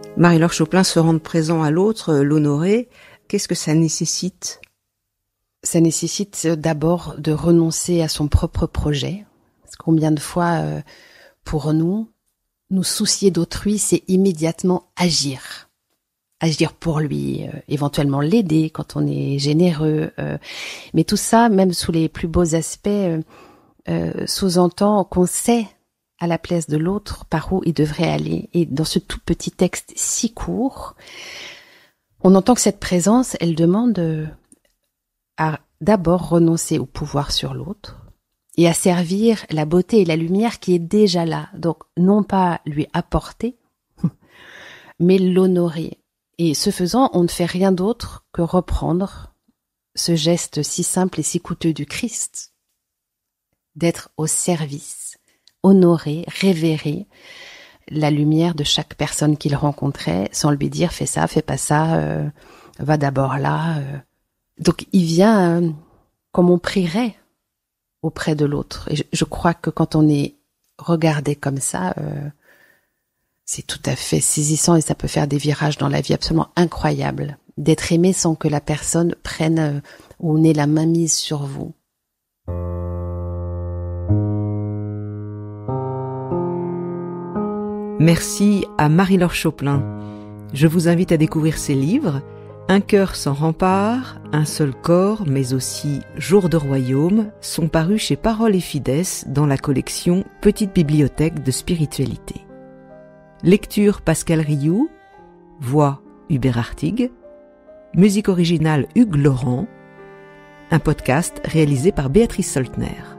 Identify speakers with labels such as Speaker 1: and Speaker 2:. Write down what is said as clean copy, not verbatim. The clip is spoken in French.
Speaker 1: Marie-Laure Choplin, se rendre présent à l'autre, l'honorer, qu'est-ce que ça nécessite ?
Speaker 2: Ça nécessite d'abord de renoncer à son propre projet. Parce que combien de fois, pour nous soucier d'autrui, c'est immédiatement agir. Agir pour lui, éventuellement l'aider quand on est généreux. Mais tout ça, même sous les plus beaux aspects, sous-entend qu'on sait à la place de l'autre par où il devrait aller. Et dans ce tout petit texte si court, on entend que cette présence, elle demande à d'abord renoncer au pouvoir sur l'autre et à servir la beauté et la lumière qui est déjà là. Donc, non pas lui apporter, mais l'honorer. Et ce faisant, on ne fait rien d'autre que reprendre ce geste si simple et si coûteux du Christ, d'être au service, honorer, révérer la lumière de chaque personne qu'il rencontrait, sans lui dire « fais ça, fais pas ça, va d'abord là ». Donc il vient comme on prierait auprès de l'autre. Et je crois que quand on est regardé comme ça, c'est tout à fait saisissant et ça peut faire des virages dans la vie absolument incroyables. D'être aimé sans que la personne prenne ou n'ait la main mise sur vous.
Speaker 1: Merci à Marie-Laure Choplin. Je vous invite à découvrir ses livres « Un cœur sans rempart »,« Un seul corps », mais aussi « Jour de royaume » sont parus chez Parole et Fides dans la collection Petite bibliothèque de spiritualité. Lecture Pascal Rioux, voix Hubert Artigue, musique originale Hugues Laurent, un podcast réalisé par Béatrice Soltner.